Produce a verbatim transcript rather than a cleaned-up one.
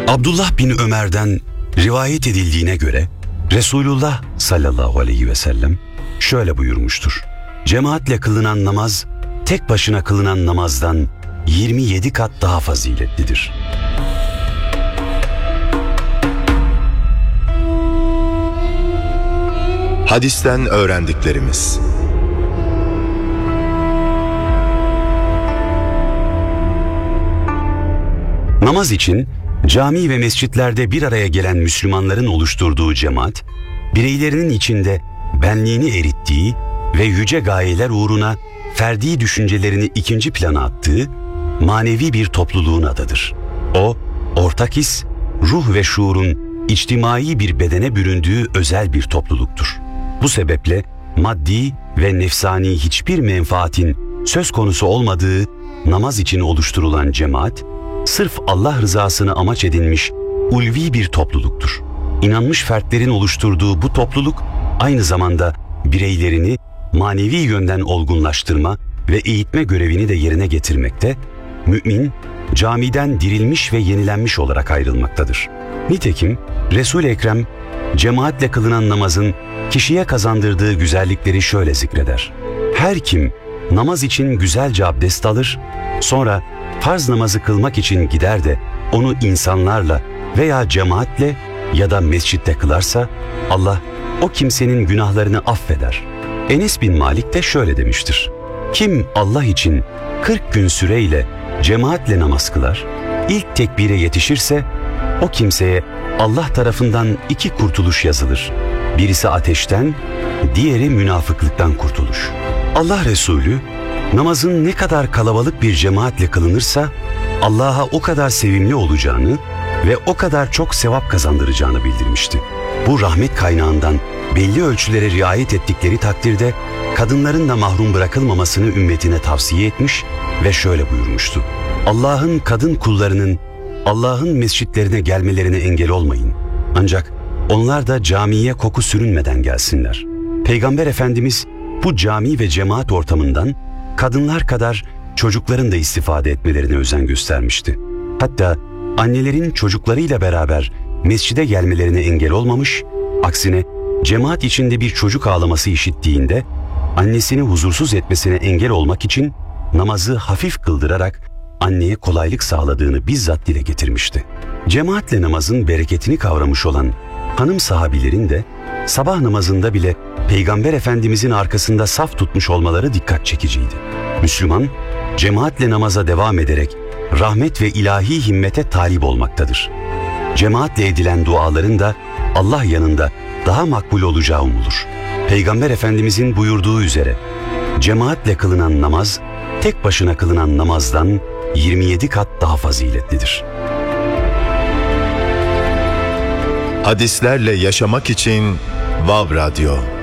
Abdullah bin Ömer'den rivayet edildiğine göre Resulullah sallallahu aleyhi ve sellem şöyle buyurmuştur: cemaatle kılınan namaz tek başına kılınan namazdan yirmi yedi kat daha faziletlidir. Hadisten öğrendiklerimiz. Namaz için cami ve mescitlerde bir araya gelen Müslümanların oluşturduğu cemaat, bireylerinin içinde benliğini erittiği ve yüce gayeler uğruna ferdi düşüncelerini ikinci plana attığı manevi bir topluluğun adıdır. O, ortak his, ruh ve şuurun içtimai bir bedene büründüğü özel bir topluluktur. Bu sebeple maddi ve nefsani hiçbir menfaatin söz konusu olmadığı namaz için oluşturulan cemaat, sırf Allah rızasını amaç edinmiş ulvi bir topluluktur. İnanmış fertlerin oluşturduğu bu topluluk aynı zamanda bireylerini manevi yönden olgunlaştırma ve eğitme görevini de yerine getirmekte, mümin, camiden dirilmiş ve yenilenmiş olarak ayrılmaktadır. Nitekim Resul-i Ekrem, cemaatle kılınan namazın kişiye kazandırdığı güzellikleri şöyle zikreder: her kim namaz için güzelce abdest alır, sonra farz namazı kılmak için gider de onu insanlarla veya cemaatle ya da mescitte kılarsa Allah o kimsenin günahlarını affeder. Enes bin Malik de şöyle demiştir: kim Allah için kırk gün süreyle cemaatle namaz kılar, ilk tekbire yetişirse o kimseye Allah tarafından iki kurtuluş yazılır. Birisi ateşten, diğeri münafıklıktan kurtuluş. Allah Resulü namazın ne kadar kalabalık bir cemaatle kılınırsa Allah'a o kadar sevimli olacağını ve o kadar çok sevap kazandıracağını bildirmişti. Bu rahmet kaynağından belli ölçülere riayet ettikleri takdirde kadınların da mahrum bırakılmamasını ümmetine tavsiye etmiş ve şöyle buyurmuştu: Allah'ın kadın kullarının Allah'ın mescitlerine gelmelerine engel olmayın. Ancak onlar da camiye koku sürünmeden gelsinler. Peygamber Efendimiz bu cami ve cemaat ortamından kadınlar kadar çocukların da istifade etmelerine özen göstermişti. Hatta annelerin çocuklarıyla beraber mescide gelmelerine engel olmamış, aksine cemaat içinde bir çocuk ağlaması işittiğinde annesini huzursuz etmesine engel olmak için namazı hafif kıldırarak anneye kolaylık sağladığını bizzat dile getirmişti. Cemaatle namazın bereketini kavramış olan hanım sahabilerin de sabah namazında bile Peygamber Efendimizin arkasında saf tutmuş olmaları dikkat çekiciydi. Müslüman, cemaatle namaza devam ederek rahmet ve ilahi himmete talip olmaktadır. Cemaatle edilen duaların da Allah yanında daha makbul olacağı umulur. Peygamber Efendimizin buyurduğu üzere, cemaatle kılınan namaz, tek başına kılınan namazdan yirmi yedi kat daha faziletlidir. Hadislerle yaşamak için Vav Radyo.